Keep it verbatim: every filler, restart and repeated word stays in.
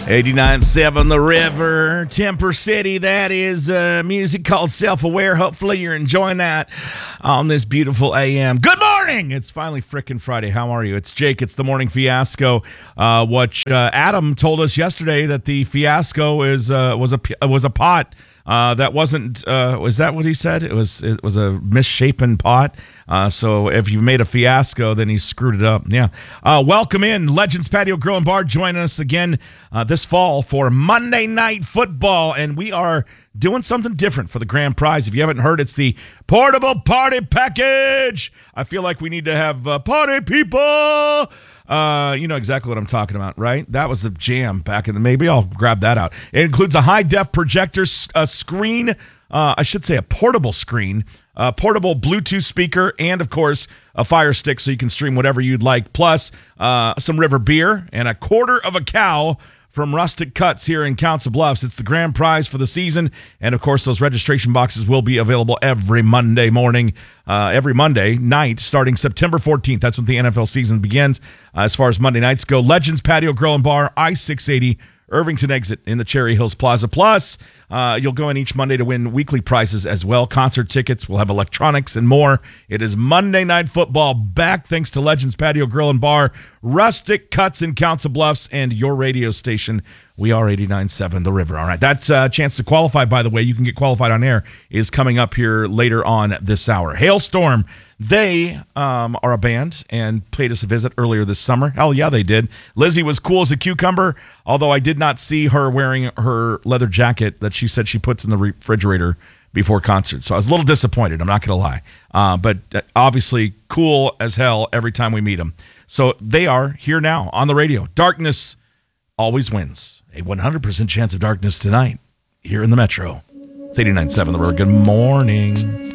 eighty-nine point seven The River, Temper City. That is uh, music called Self-Aware. Hopefully you're enjoying that on this beautiful A M. Good morning! It's finally frickin' Friday. How are you? It's Jake. It's the Morning Fiasco. Uh, what uh, Adam told us yesterday that the fiasco is uh, was a was a pot. Uh, that wasn't, uh, was that what he said? It was it was a misshapen pot. Uh, so if you made a fiasco, then he screwed it up. Yeah. Uh, welcome in. Legends Patio Grill and Bar joining us again uh, this fall for Monday Night Football. And we are doing something different for the grand prize. If you haven't heard, it's the Portable Party Package. I feel like we need to have uh, party people. Uh, you know exactly what I'm talking about, right? That was the jam back in the, maybe I'll grab that out. It includes a high-def projector, a screen, uh, I should say a portable screen, a portable Bluetooth speaker, and, of course, a Fire Stick so you can stream whatever you'd like, plus uh, some River beer and a quarter of a cow from Rustic Cuts here in Council Bluffs. It's the grand prize for the season, and, of course, those registration boxes will be available every Monday morning, uh, every Monday night, starting September fourteenth. That's when the N F L season begins. Uh, as far as Monday nights go, Legends Patio Grill and Bar, I six eighty, Irvington exit in the Cherry Hills Plaza. Plus, uh, you'll go in each Monday to win weekly prizes as well. Concert tickets, we'll have electronics and more. It is Monday Night Football back thanks to Legends Patio Grill and Bar, Rustic Cuts in Council Bluffs, and your radio station. We are eighty-nine point seven The River. All right, that uh, chance to qualify, by the way, you can get qualified on air, is coming up here later on this hour. Hailstorm, they um, are a band and paid us a visit earlier this summer. Hell yeah, they did. Lizzie was cool as a cucumber, although I did not see her wearing her leather jacket that she said she puts in the refrigerator before concerts. So I was a little disappointed, I'm not going to lie. Uh, but obviously cool as hell every time we meet them. So they are here now on the radio. Darkness always wins. A one hundred percent chance of darkness tonight here in the Metro. It's eighty-nine point seven The River. Good morning.